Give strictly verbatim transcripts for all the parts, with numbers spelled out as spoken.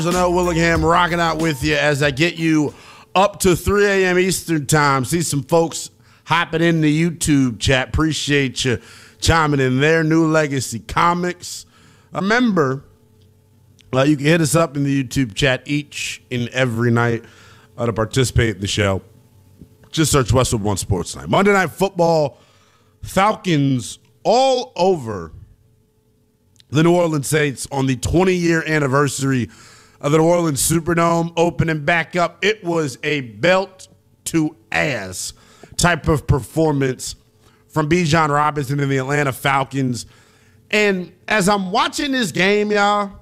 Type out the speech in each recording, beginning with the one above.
Noah Willingham rocking out with you as I get you up to three a.m. Eastern time. See some folks hopping in the YouTube chat. Appreciate you chiming in there. New Legacy Comics. Remember, uh, you can hit us up in the YouTube chat each and every night uh, to participate in the show. Just search Westwood One Sports Night. Monday Night Football, Falcons all over the New Orleans Saints on the twenty-year anniversary of the New Orleans Superdome opening back up. It was a belt-to-ass type of performance from Bijan Robinson and the Atlanta Falcons. And as I'm watching this game, y'all,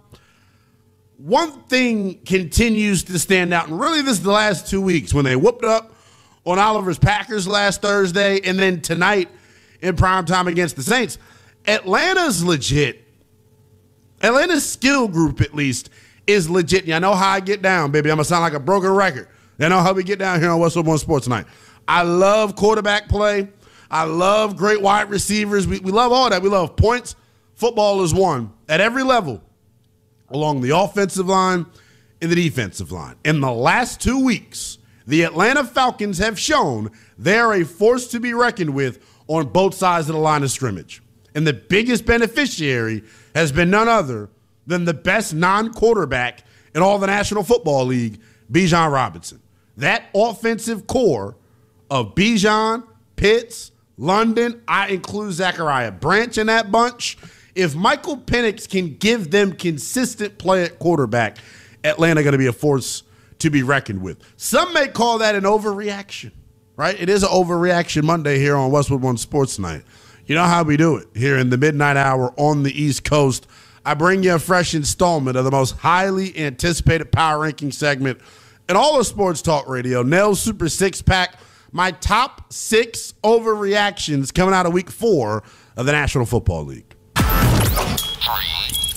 one thing continues to stand out, and really this is the last two weeks when they whooped up on Oliver's Packers last Thursday and then tonight in primetime against the Saints. Atlanta's legit. Atlanta's skill group, at least, is legit. I know how I get down, baby. I'm going to sound like a broken record. You know how we get down here on Westwood One Sports Night. I love quarterback play. I love great wide receivers. We, we love all that. We love points. Football is won at every level along the offensive line and the defensive line. In the last two weeks, the Atlanta Falcons have shown they're a force to be reckoned with on both sides of the line of scrimmage. And the biggest beneficiary has been none other than the best non-quarterback in all the National Football League, Bijan Robinson. That offensive core of Bijan, Pitts, London, I include Zachariah Branch in that bunch. If Michael Penix can give them consistent play at quarterback, Atlanta going to be a force to be reckoned with. Some may call that an overreaction, right? It is an overreaction Monday here on Westwood One Sports Night. You know how we do it here in the midnight hour on the East Coast. I bring you a fresh installment of the most highly anticipated power ranking segment in all of sports talk radio, Nell's Super Six Pack. My top six overreactions coming out of week four of the National Football League. Three.